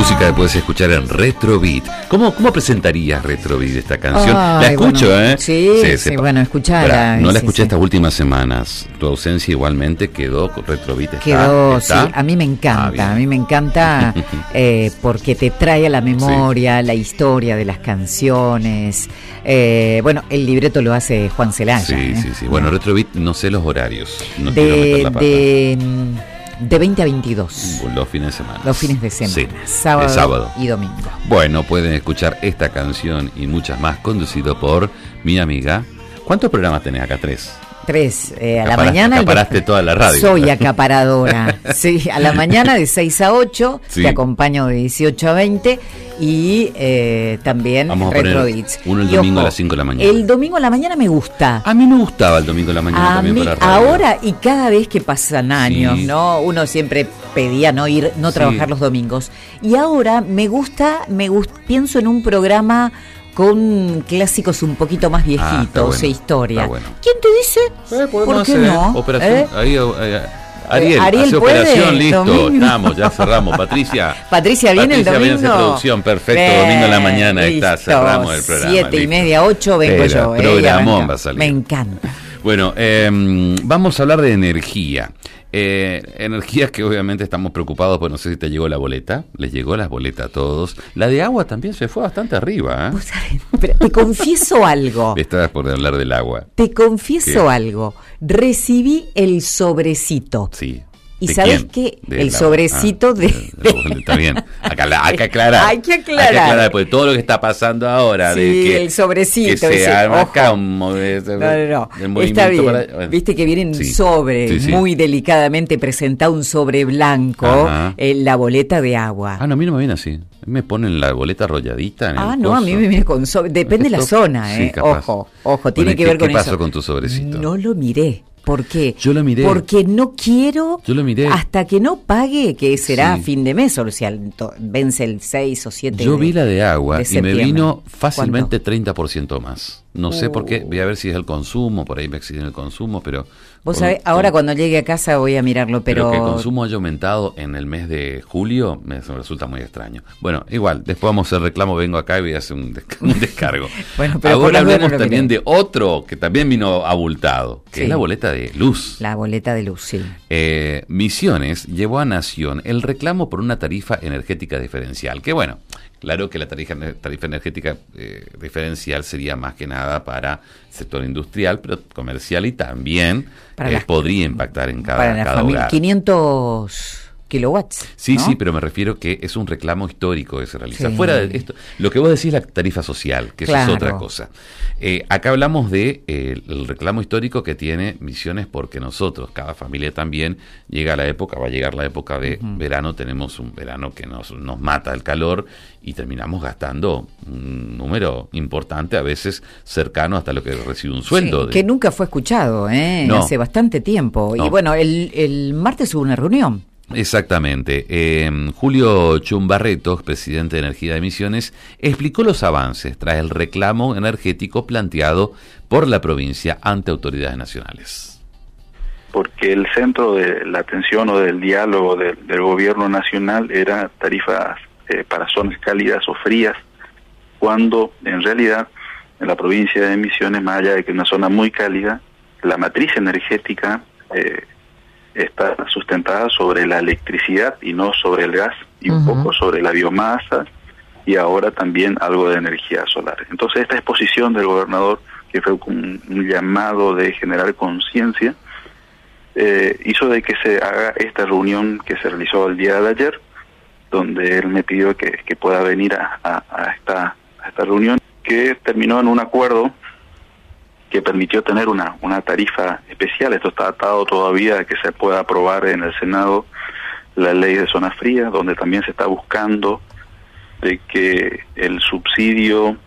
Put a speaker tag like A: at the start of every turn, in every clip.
A: música que puedes escuchar en Retrobeat. ¿Cómo presentarías Retrobeat esta canción? La escucho,
B: bueno, Sí, bueno, escucharla.
A: No la escuché estas últimas semanas. Tu ausencia igualmente quedó con Retrobeat.
B: ¿Está? Sí, a mí me encanta, porque te trae a la memoria la historia de las canciones. Bueno, el libreto lo hace Juan Celaya.
A: Sí. Bueno, Retrobeat, no sé los horarios. No quiero meter la pata.
B: De 20 a 22.
A: Los fines de semana.
B: Los fines de semana.
A: Sí,
B: sábado y domingo.
A: Bueno, pueden escuchar esta canción y muchas más, conducido por mi amiga. ¿Cuántos programas tenés acá? 3. A la mañana. Acaparaste toda la radio.
B: Soy acaparadora. Sí, a la mañana de 6 a 8, te acompaño de 18 a 20 y también Retrobeats.
A: Uno el domingo a las 5 de la mañana.
B: El domingo a la mañana me gusta.
A: A mí me gustaba el domingo a la mañana también para radio.
B: Ahora y cada vez que pasan años, ¿no? Uno siempre pedía no trabajar los domingos. Y ahora me gusta, pienso en un programa con clásicos un poquito más viejitos e historia.
A: Bueno.
B: ¿Quién te dice? ¿Por qué no?
A: Operación, Ariel hace operación, listo, domingo. Estamos, ya cerramos. Patricia
B: viene el domingo.
A: Viene a hacer producción, perfecto, domingo en la mañana está, cerramos el programa.
B: 7:30, 8 vengo yo.
A: Programón va a salir.
B: Me encanta.
A: Bueno, vamos a hablar de energía. Energías que obviamente estamos preocupados, pues no sé si te llegó la boleta. Les llegó las boletas a todos. La de agua también se fue bastante arriba, ¿eh?
B: ¿Vos sabés? Pero te confieso algo.
A: Estabas por hablar del agua.
B: Te confieso algo. Recibí el sobrecito.
A: Sí.
B: ¿Y sabes qué? El sobrecito de...
A: Está bien. Hay que aclarar.
B: Hay que aclarar
A: después de todo lo que está pasando ahora.
B: Sí,
A: de que,
B: el sobrecito.
A: Que se arma acá un movimiento.
B: No. Está bien. Bueno. Viste que viene un sobre, muy delicadamente presentado, un sobre blanco, la boleta de agua.
A: No, a mí no me viene así. Me ponen la boleta arrolladita en el
B: no, a mí me viene con sobre. Depende de la zona, Ojo, tiene que ver con eso.
A: ¿Qué pasó con tu sobrecito?
B: No lo miré. ¿Por qué?
A: Yo lo miré.
B: Porque no quiero,
A: yo lo miré.
B: Hasta que no pague, que será a fin de mes, o sea, vence el 6 o 7
A: Yo vi la de agua y me vino fácilmente
B: ¿Cuánto?
A: 30% más. No sé por qué, voy a ver si es el consumo, por ahí me exceden el consumo, pero...
B: Vos sabés, ahora cuando llegue a casa voy a mirarlo, pero
A: que el consumo haya aumentado en el mes de julio me resulta muy extraño. Bueno, igual, después vamos a hacer reclamo, vengo acá y voy a hacer un descargo.
B: Bueno, pero
A: ahora hablemos también de otro que también vino abultado, que es la boleta de luz.
B: La boleta de luz, sí.
A: Misiones llevó a Nación el reclamo por una tarifa energética diferencial, que bueno... Claro que la tarifa energética diferencial sería más que nada para el sector industrial, pero comercial y también podría impactar en cada hogar.
B: 500 kilowatts.
A: Sí,
B: ¿no?
A: sí, pero me refiero que es un reclamo histórico que se realiza. Fuera de esto, lo que vos decís es la tarifa social, que eso es otra cosa. Acá hablamos de el reclamo histórico que tiene Misiones, porque nosotros, cada familia también, va a llegar la época de verano, tenemos un verano que nos mata el calor y terminamos gastando un número importante, a veces cercano hasta lo que recibe un sueldo.
B: Que nunca fue escuchado, hace bastante tiempo. No. Y bueno, el martes hubo una reunión.
A: Exactamente. Julio Chumbarreto, presidente de Energía de Misiones, explicó los avances tras el reclamo energético planteado por la provincia ante autoridades nacionales.
C: Porque el centro de la atención o del diálogo del gobierno nacional era tarifas para zonas cálidas o frías, cuando en realidad en la provincia de Misiones, más allá de que es una zona muy cálida, la matriz energética está sustentada sobre la electricidad y no sobre el gas, y un poco sobre la biomasa, y ahora también algo de energía solar. Entonces esta exposición del gobernador, que fue un llamado de generar conciencia, hizo de que se haga esta reunión que se realizó el día de ayer, donde él me pidió que pueda venir a esta reunión, que terminó en un acuerdo que permitió tener una tarifa especial. Esto está atado todavía a que se pueda aprobar en el Senado la ley de zonas frías, donde también se está buscando de que el subsidio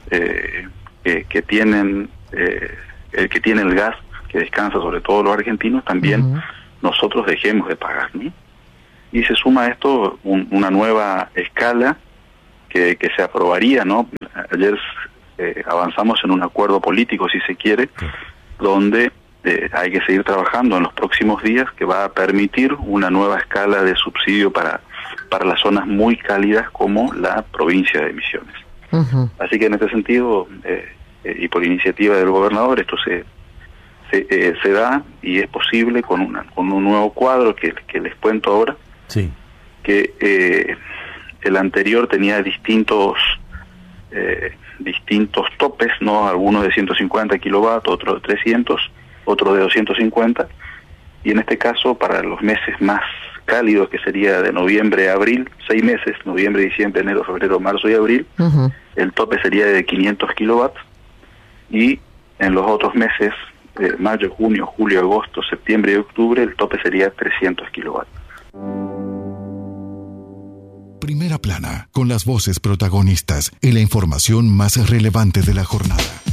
C: que tienen el que tiene el gas, que descansa sobre todo los argentinos, también nosotros dejemos de pagar, ¿no? Y se suma a esto una nueva escala que se aprobaría, ¿no? Ayer avanzamos en un acuerdo político, si se quiere, donde hay que seguir trabajando en los próximos días, que va a permitir una nueva escala de subsidio para para las zonas muy cálidas como la provincia de Misiones. Uh-huh. Así que en este sentido, y por iniciativa del gobernador, esto se da y es posible con un nuevo cuadro que les cuento ahora.
D: Sí.
C: Que el anterior tenía distintos topes, ¿no? Algunos de 150 kilovatios, otros de 300, otros de 250, y en este caso para los meses más cálidos, que sería de noviembre a abril, 6 meses, noviembre, diciembre, enero, febrero, marzo y abril, uh-huh. El tope sería de 500 kilowatts, y en los otros meses, mayo, junio, julio, agosto, septiembre y octubre, el tope sería 300 kilowatts.
E: Primera Plana, con las voces protagonistas y la información más relevante de la jornada.